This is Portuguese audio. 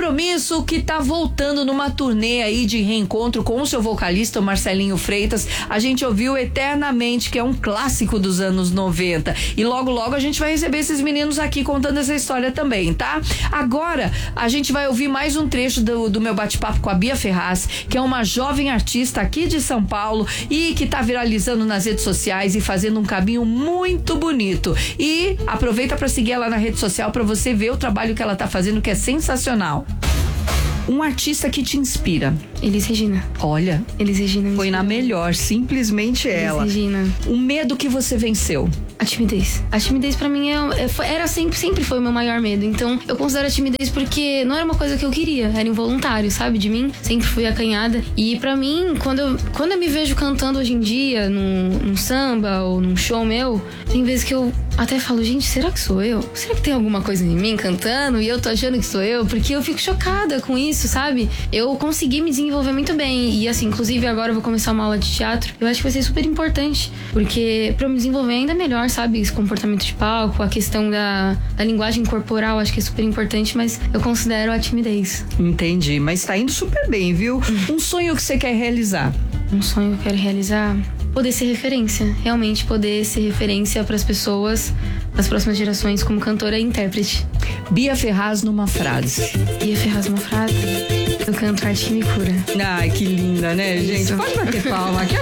Compromisso que tá voltando numa turnê aí de reencontro com o seu vocalista, o Marcelinho Freitas. A gente ouviu Eternamente, que é um clássico dos anos 90. E logo a gente vai receber esses meninos aqui contando essa história também, tá? Agora, a gente vai ouvir mais um trecho do meu bate-papo com a Bia Ferraz, que é uma jovem artista aqui de São Paulo e que tá viralizando nas redes sociais e fazendo um caminho muito bonito. E aproveita para seguir ela na rede social para você ver o trabalho que ela tá fazendo, que é sensacional. Um artista que te inspira. Elis Regina. Olha, Elis Regina. Foi na melhor, simplesmente ela. Elis Regina. O medo que você venceu. A timidez. A timidez pra mim era sempre foi o meu maior medo. Então eu considero a timidez porque não era uma coisa que eu queria, era involuntário, sabe? De mim, sempre fui acanhada. E pra mim, quando eu me vejo cantando hoje em dia, num samba ou num show meu, tem vezes que eu até falo, gente, será que sou eu? Será que tem alguma coisa em mim cantando e eu tô achando que sou eu? Porque eu fico chocada com isso, sabe? Eu consegui me desenvolver muito bem. E assim, inclusive agora eu vou começar uma aula de teatro. Eu acho que vai ser super importante, porque pra eu me desenvolver ainda melhor, sabe? Esse comportamento de palco, a questão da linguagem corporal, acho que é super importante, mas eu considero a timidez. Entendi, mas tá indo super bem, viu? Um sonho que você quer realizar? Um sonho que eu quero realizar? Poder ser referência, realmente poder ser referência para as pessoas, as próximas gerações, como cantora e intérprete. Bia Ferraz numa frase. Bia Ferraz numa frase. Eu canto Arte que me cura. Ai, que linda, né, gente? Isso. Pode bater palma.